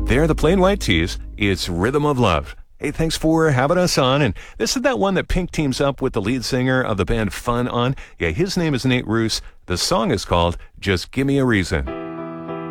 They're the Plain White Tees. It's Rhythm of Love. Hey, thanks for having us on. And this is that one that Pink teams up with the lead singer of the band Fun on. Yeah, his name is Nate Roos. The song is called Just Give Me a Reason.